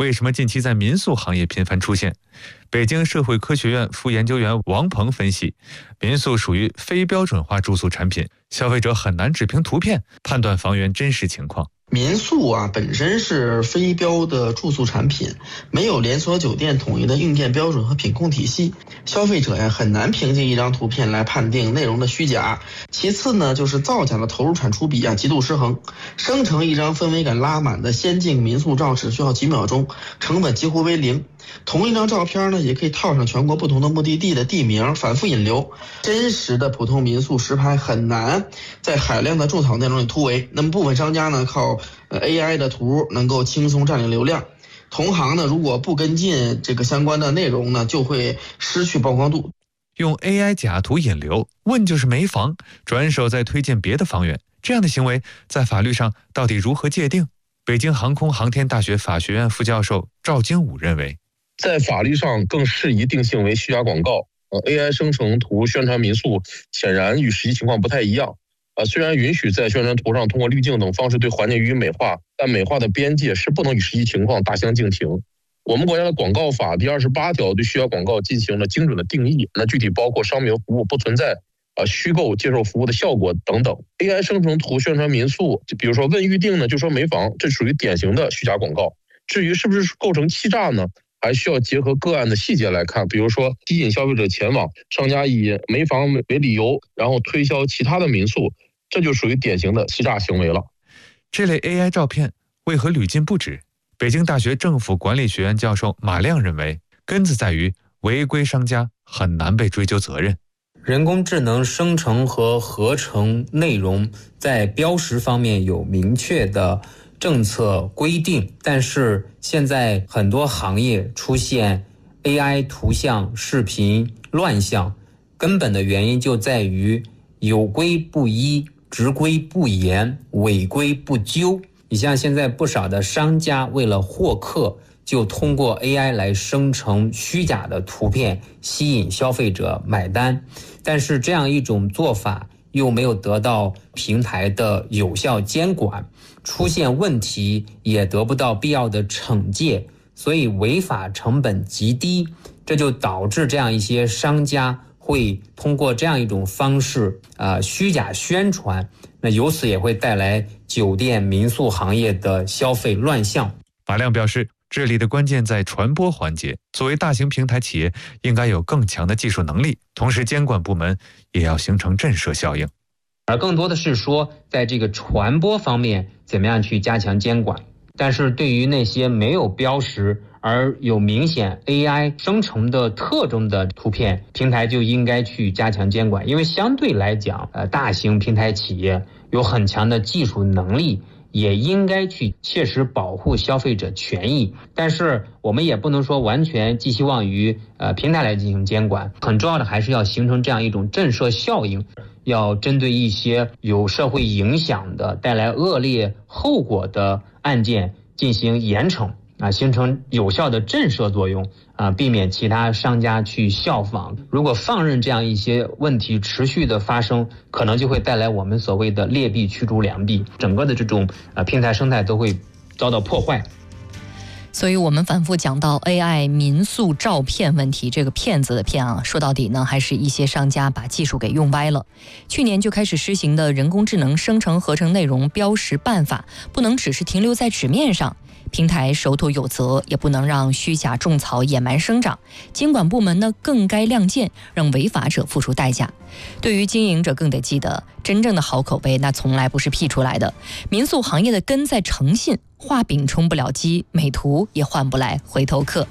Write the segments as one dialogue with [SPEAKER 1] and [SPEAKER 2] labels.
[SPEAKER 1] 为什么近期在民宿行业频繁出现？北京社会科学院副研究员王鹏分析，民宿属于非标准化住宿产品，消费者很难只凭图片判断房源真实情况。
[SPEAKER 2] 民宿本身是非标的住宿产品，没有连锁酒店统一的硬件标准和品控体系，消费者很难凭借一张图片来判定内容的虚假。其次呢，就是造假的投入产出比极度失衡，生成一张氛围感拉满的先进民宿照只需要几秒钟，成本几乎为零。同一张照片呢，也可以套上全国不同的目的地的地名，反复引流。真实的普通民宿实拍很难在海量的种草内容里突围。那么部分商家呢，靠AI 的图能够轻松占领流量。同行呢，如果不跟进这个相关的内容呢，就会失去曝光度。
[SPEAKER 1] 用 AI 假图引流，问就是没房，转手再推荐别的房源，这样的行为在法律上到底如何界定？北京航空航天大学法学院副教授赵京武认为，
[SPEAKER 3] 在法律上更适宜定性为虚假广告。AI 生成图宣传民宿显然与实际情况不太一样。虽然允许在宣传图上通过滤镜等方式对环境予以美化，但美化的边界是不能与实际情况大相径庭。我们国家的广告法第28条对虚假广告进行了精准的定义，那具体包括商品和服务不存在虚构接受服务的效果等等。AI 生成图宣传民宿，就比如说问预定呢就说没房，这属于典型的虚假广告。至于是不是构成欺诈呢，还需要结合个案的细节来看，比如说吸引消费者前往，商家以没房为理由，然后推销其他的民宿，这就属于典型的欺诈行为了。
[SPEAKER 1] 这类 AI 照片为何屡禁不止？北京大学政府管理学院教授马亮认为，根子在于违规商家很难被追究责任。
[SPEAKER 4] 人工智能生成和合成内容在标识方面有明确的政策规定，但是现在很多行业出现 AI 图像、视频乱象，根本的原因就在于有规不依、执规不严、违规不究。你像现在不少的商家为了获客，就通过 AI 来生成虚假的图片，吸引消费者买单。但是这样一种做法又没有得到平台的有效监管，出现问题也得不到必要的惩戒，所以违法成本极低，这就导致这样一些商家会通过这样一种方式虚假宣传，那由此也会带来酒店民宿行业的消费乱象。
[SPEAKER 1] 马亮表示，这里的关键在传播环节，作为大型平台企业应该有更强的技术能力，同时监管部门也要形成震慑效应。
[SPEAKER 4] 而更多的是说在这个传播方面怎么样去加强监管。但是对于那些没有标识而有明显 AI 生成的特征的图片，平台就应该去加强监管。因为相对来讲大型平台企业有很强的技术能力，也应该去切实保护消费者权益。但是我们也不能说完全寄希望于平台来进行监管，很重要的还是要形成这样一种震慑效应，要针对一些有社会影响的、带来恶劣后果的案件进行严惩形成有效的震慑作用避免其他商家去效仿。如果放任这样一些问题持续的发生，可能就会带来我们所谓的劣币驱逐良币，整个的这种平台生态都会遭到破坏。
[SPEAKER 5] 所以我们反复讲到 AI 民宿照片问题，这个骗子的骗说到底呢，还是一些商家把技术给用歪了。去年就开始施行的人工智能生成合成内容标识办法，不能只是停留在纸面上，平台手头有责，也不能让虚假种草野蛮生长。监管部门呢更该亮剑，让违法者付出代价。对于经营者更得记得，真正的好口碑那从来不是 P 出来的。民宿行业的根在诚信，画饼充不了鸡，美图也换不来回头客。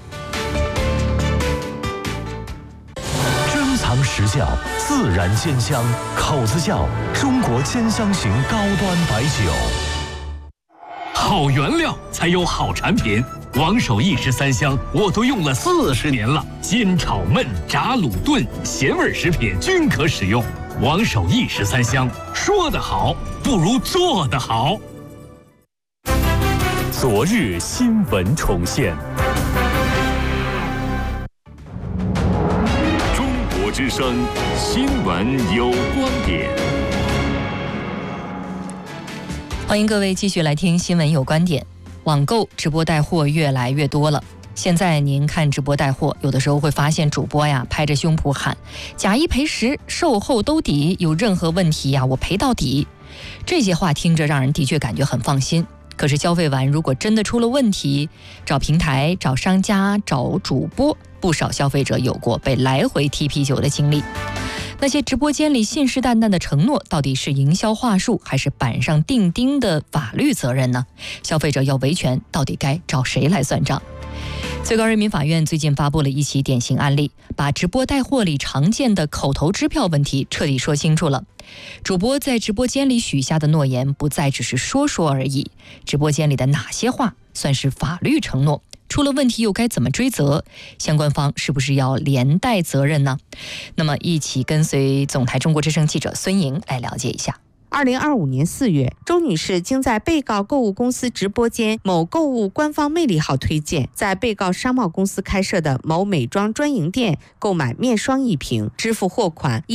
[SPEAKER 6] 珍藏实窖，自然鲜香，口子窖，中国兼香型高端白酒。
[SPEAKER 7] 好原料才有好产品，王守义13香我都用了40年了，煎炒焖炸卤炖咸味食品均可使用。王守义13香，说得好不如做得好。
[SPEAKER 6] 昨日新闻重现，
[SPEAKER 7] 中国之声新闻有观点。
[SPEAKER 5] 欢迎各位继续来听新闻有观点。 网购直播带货越来越多了。现在您看直播带货，有的时候会发现主播呀拍着胸脯喊假一赔十，售后兜底，有任何问题呀我赔到底。这些话听着让人的确感觉很放心。可是消费完如果真的出了问题，找平台、找商家、找主播，不少消费者有过被来回踢皮球的经历。那些直播间里信誓旦旦的承诺，到底是营销话术，还是板上钉钉的法律责任呢？消费者要维权，到底该找谁来算账？最高人民法院最近发布了一起典型案例，把直播带货里常见的口头支票问题彻底说清楚了。主播在直播间里许下的诺言不再只是说说而已，直播间里的哪些话算是法律承诺？出了问题又该怎么追责？相关方是不是要连带责任呢？那么一起跟随总台中国之声记者孙莹来了解一下。
[SPEAKER 8] 2025年4月，周女士经在被告购物公司直播间某购物官方魅力号推荐，在被告商贸公司开设的某美妆专营店购买面霜1瓶，支付货款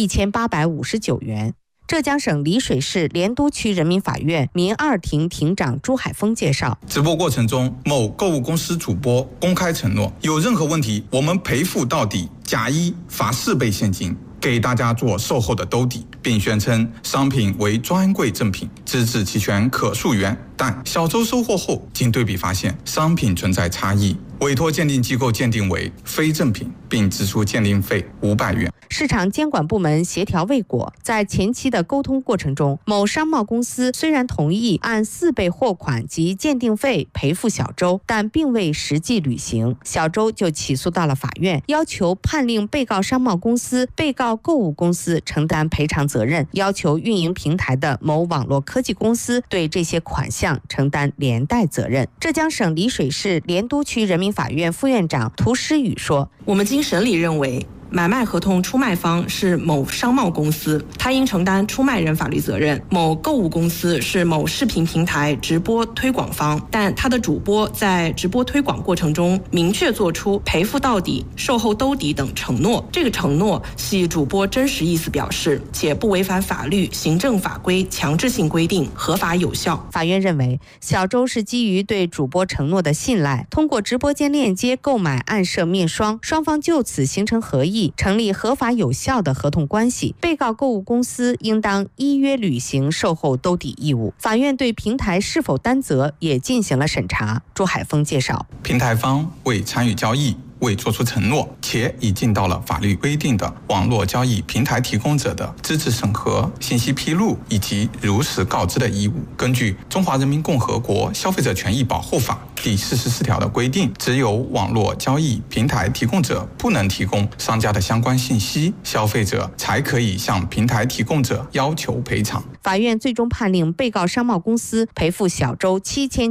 [SPEAKER 8] 1859元。浙江省丽水市莲都区人民法院民2庭庭长朱海峰介绍，
[SPEAKER 9] 直播过程中，某购物公司主播公开承诺，有任何问题我们赔付到底，假一罚4倍现金，给大家做售后的兜底，并宣称商品为专柜正品，资质齐全，可溯源。但小周收货后，经对比发现商品存在差异，委托鉴定机构鉴定为非正品，并支出鉴定费500元。
[SPEAKER 8] 市场监管部门协调未果，在前期的沟通过程中，某商贸公司虽然同意按4倍货款及鉴定费赔付小周，但并未实际履行。小周就起诉到了法院，要求判令被告商贸公司、被告购物公司承担赔偿责任，要求运营平台的某网络科技公司对这些款项承担连带责任。浙江省丽水市莲都区人民法院副院长涂诗雨说：“
[SPEAKER 10] 我们经审理认为，买卖合同出卖方是某商贸公司，他应承担出卖人法律责任；某购物公司是某视频平台直播推广方，但他的主播在直播推广过程中明确做出赔付到底、售后兜底等承诺，这个承诺系主播真实意思表示，且不违反法律、行政法规强制性规定，合法有效。”
[SPEAKER 8] 法院认为，小周是基于对主播承诺的信赖，通过直播间链接购买暗设面霜，双方就此形成合意，成立合法有效的合同关系，被告购物公司应当依约履行售后兜底义务。法院对平台是否担责也进行了审查。朱海峰介绍，
[SPEAKER 9] 平台方未参与交易，未作出承诺，且已尽到了法律规定的网络交易平台提供者的资质审核、信息披露以及如实告知的义务。根据《中华人民共和国消费者权益保护法》第44条的规定，只有网络交易平台提供者不能提供商家的相关信息，消费者才可以向平台提供者要求赔偿。
[SPEAKER 8] 法院最终判令被告商贸公司赔付小周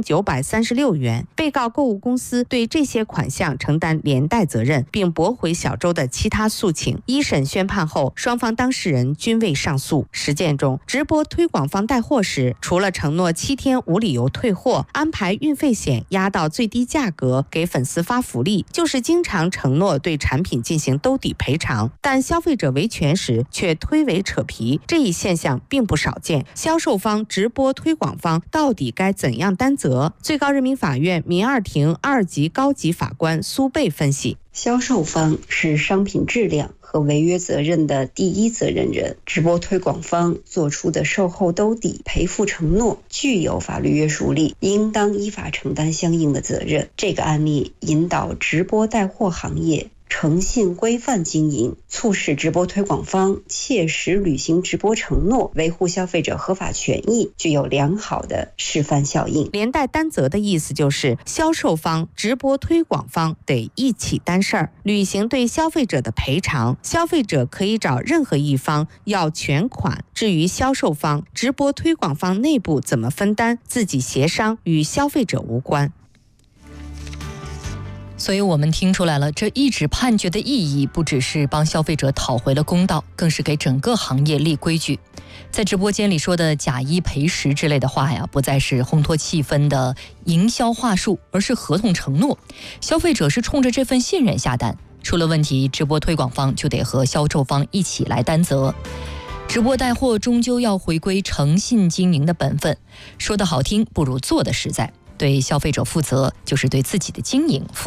[SPEAKER 8] 7936元，被告购物公司对这些款项承担连带责任，并驳回小周的其他诉请。一审宣判后，双方当事人均未上诉。实践中，直播推广方带货时，除了承诺7天无理由退货，安排运费险压到最低价格，给粉丝发福利，就是经常承诺对产品进行兜底赔偿，但消费者维权时却推诿扯皮，这一现象并不少见。销售方、直播推广方到底该怎样担责？最高人民法院民2庭2级高级法官苏贝分析，
[SPEAKER 11] 销售方是商品质量和违约责任的第一责任人，直播推广方做出的售后兜底赔付承诺具有法律约束力，应当依法承担相应的责任。这个案例引导直播带货行业诚信规范经营，促使直播推广方切实履行直播承诺，维护消费者合法权益，具有良好的示范效应。
[SPEAKER 8] 连带担责的意思就是销售方、直播推广方得一起担事儿，履行对消费者的赔偿。消费者可以找任何一方要全款，至于销售方、直播推广方内部怎么分担，自己协商，与消费者无关。
[SPEAKER 5] 所以我们听出来了，这一纸判决的意义不只是帮消费者讨回了公道，更是给整个行业立规矩。在直播间里说的假一赔十之类的话呀，不再是烘托气氛的营销话术，而是合同承诺。消费者是冲着这份信任下单，出了问题，直播推广方就得和销售方一起来担责。直播带货终究要回归诚信经营的本分，说得好听不如做得实在。 对消费者负责，就是对自己的经营负责。